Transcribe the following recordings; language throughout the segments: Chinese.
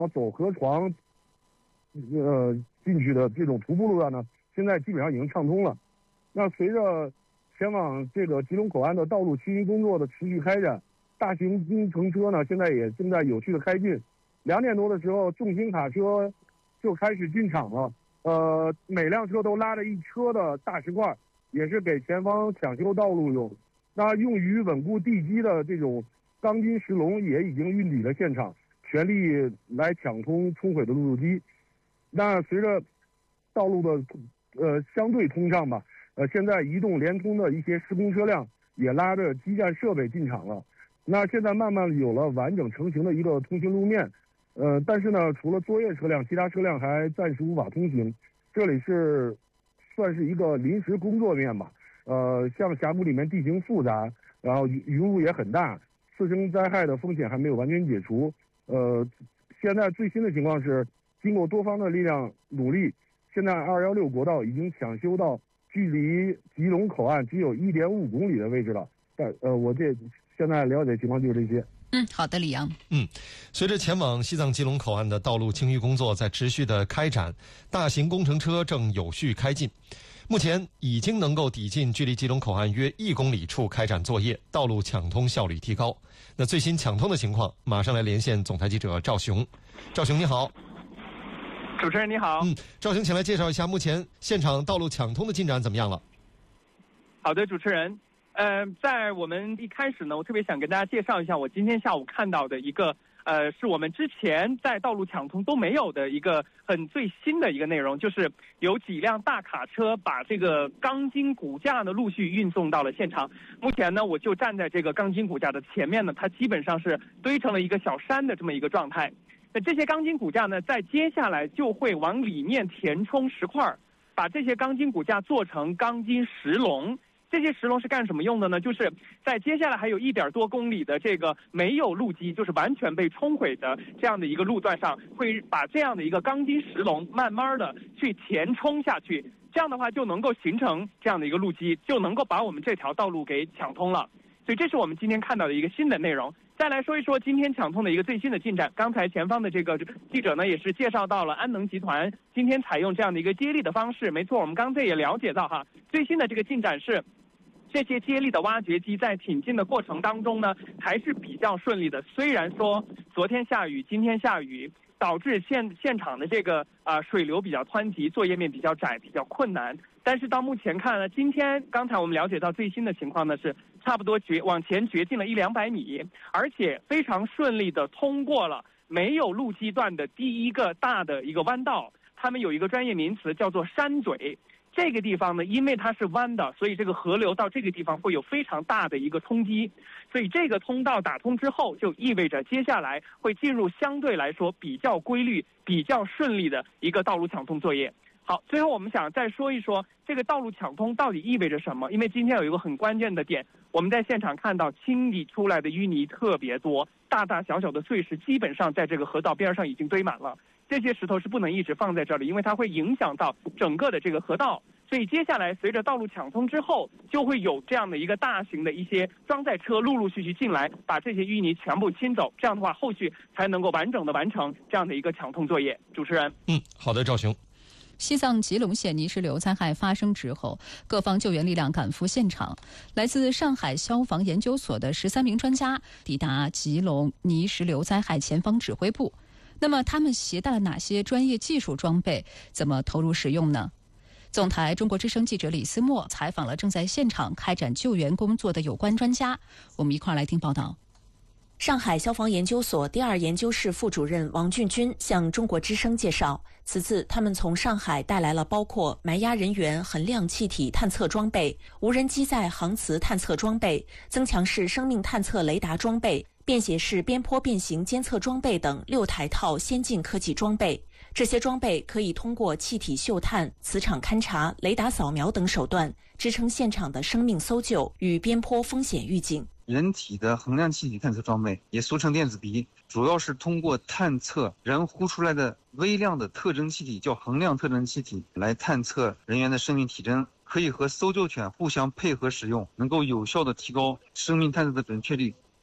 走河床进去的这种徒步路段呢，现在基本上已经畅通了。那随着前往这个吉隆口岸的道路清淤工作的持续开展，大型工程车呢现在也正在有序的开进。2点多的时候，重型卡车就开始进场了。每辆车都拉着一车的大石块，也是给前方抢修道路用。那用于稳固地基的这种钢筋石龙也已经运抵了现场，全力来抢通冲毁的路基。那随着道路的相对通畅吧，现在移动联通的一些施工车辆也拉着基站设备进场了。那现在慢慢有了完整成型的一个通行路面。但是呢，除了作业车辆，其他车辆还暂时无法通行。这里算是一个临时工作面吧。像峡谷里面地形复杂，然后云雾也很大，次生灾害的风险还没有完全解除。现在最新的情况是，经过多方的力量努力，现在216国道已经抢修到距离吉隆口岸只有1.5公里的位置了。我现在了解情况就是这些。 好的，李阳。 随着前往西藏吉隆口岸的道路清淤工作在持续的开展，大型工程车正有序开进。目前已经能够抵近距离吉隆口岸约1公里处开展作业，道路抢通效率提高。那最新抢通的情况，马上来连线总台记者赵雄。赵雄你好。 主持人你好。 赵雄，请来介绍一下目前现场道路抢通的进展怎么样了？ 好的，主持人。在我们一开始呢，我特别想跟大家介绍一下我今天下午看到的一个是我们之前在道路抢通都没有的一个很最新的一个内容，就是有几辆大卡车把这个钢筋骨架呢陆续运送到了现场。目前呢，我就站在这个钢筋骨架的前面呢，它基本上是堆成了一个小山的这么一个状态。那这些钢筋骨架呢，在接下来就会往里面填充石块，把这些钢筋骨架做成钢筋石龙。这些石龙是干什么用的呢？就是在接下来还有1点多公里的这个没有路基，就是完全被冲毁的这样的一个路段上，会把这样的一个钢筋石龙慢慢的去填充下去，这样的话就能够形成这样的一个路基，就能够把我们这条道路给抢通了。所以这是我们今天看到的一个新的内容。再来说一说今天抢通的一个最新的进展。刚才前方的这个记者呢，也是介绍到了安能集团今天采用这样的一个接力的方式。没错，我们刚才也了解到最新的这个进展是，这些接力的挖掘机在挺进的过程当中呢，还是比较顺利的。虽然说昨天下雨，今天下雨，导致现场的这个水流比较湍急，作业面比较窄，比较困难。但是到目前看呢，今天刚才我们了解到最新的情况呢，是差不多往前掘进了100-200米，而且非常顺利的通过了没有路基段的第一个大的一个弯道。他们有一个专业名词叫做山嘴。这个地方呢，因为它是弯的，所以这个河流到这个地方会有非常大的一个冲击，所以这个通道打通之后，就意味着接下来会进入相对来说比较规律、比较顺利的一个道路抢通作业。好，最后我们想再说一说这个道路抢通到底意味着什么？因为今天有一个很关键的点，我们在现场看到清理出来的淤泥特别多，大大小小的碎石基本上在这个河道边上已经堆满了。这些石头是不能一直放在这里，因为它会影响到整个的这个河道。所以接下来随着道路抢通之后，就会有这样的一个大型的一些装载车陆陆续续进来，把这些淤泥全部清走。这样的话，后续才能够完整的完成这样的一个抢通作业。主持人， 好的，赵雄。 西藏吉隆县泥石流灾害发生之后，各方救援力量赶赴现场。来自上海消防研究所的13名专家抵达吉隆泥石流灾害前方指挥部。那么他们携带了哪些专业技术装备？怎么投入使用呢？总台中国之声记者李思墨采访了正在现场开展救援工作的有关专家，我们一块来听报道。 上海消防研究所第2研究室副主任王俊军向中国之声介绍，此次他们从上海带来了包括埋压人员衡量气体探测装备、无人机载航磁探测装备、增强式生命探测雷达装备、便携式边坡变形监测装备等6台套先进科技装备。这些装备可以通过气体嗅探、磁场勘察、雷达扫描等手段，支撑现场的生命搜救与边坡风险预警。 人体的衡量气体探测装备，也俗称电子鼻，主要是通过探测人呼出来的微量的特征气体，叫衡量特征气体，来探测人员的生命体征，可以和搜救犬互相配合使用，能够有效的提高生命探测的准确率。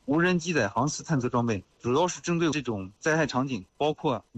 无人机载航时探测装备，主要是针对这种灾害场景，包括